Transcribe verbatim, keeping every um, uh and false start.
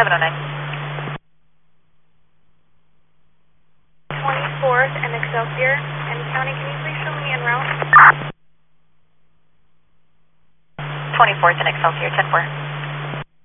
seven oh nine. twenty-fourth and Excelsior. And County, can you please show me en route? twenty-fourth and Excelsior, ten four.